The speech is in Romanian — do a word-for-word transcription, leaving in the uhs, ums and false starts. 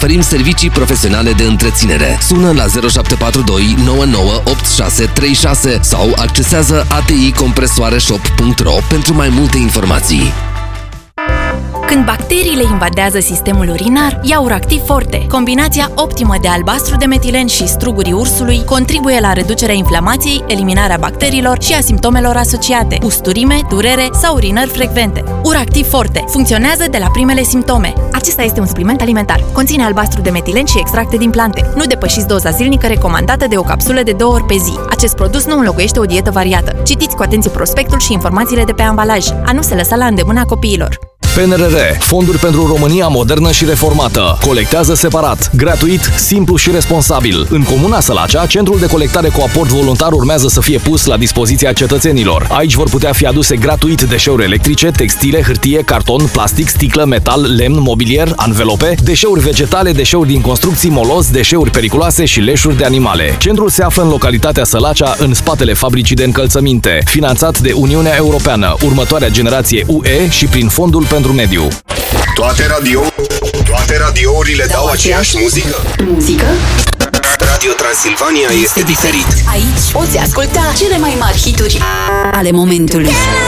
Oferim servicii profesionale de întreținere. Sună la zero șapte patru doi nouă nouă opt șase trei șase sau accesează a t i compresoare shop punct r o pentru mai multe informații. Când bacteriile invadează sistemul urinar, ia Uractiv Forte. Combinația optimă de albastru de metilen și strugurii ursului contribuie la reducerea inflamației, eliminarea bacteriilor și a simptomelor asociate: usturime, durere sau urinări frecvente. Uractiv Forte funcționează de la primele simptome. Acesta este un supliment alimentar. Conține albastru de metilen și extracte din plante. Nu depășiți doza zilnică recomandată de o capsulă de două ori pe zi. Acest produs nu înlocuiește o dietă variată. Citiți cu atenție prospectul și informațiile de pe ambalaj. A nu se lăsa la îndemâna copiilor. P N R R. Fonduri pentru România modernă și reformată. Colectează separat, gratuit, simplu și responsabil. În Comuna Sălacea, centrul de colectare cu aport voluntar urmează să fie pus la dispoziția cetățenilor. Aici vor putea fi aduse gratuit deșeuri electrice, textile, hârtie, carton, plastic, sticlă, metal, lemn, mobilier, anvelope, deșeuri vegetale, deșeuri din construcții, moloz, deșeuri periculoase și leșuri de animale. Centrul se află în localitatea Sălacea, în spatele fabricii de încălțăminte, finanțat de Uniunea Europeană, următoarea generație U E și prin Fondul pentru Mediu. Toate radio, toate radiourile dau aceeași muzică. Muzică? Radio Transilvania este diferit. Aici poți asculta cele mai mari hituri ale momentului.